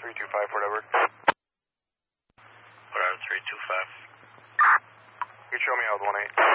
325 Fort Edward. Fort Edward 325. You show me out 18.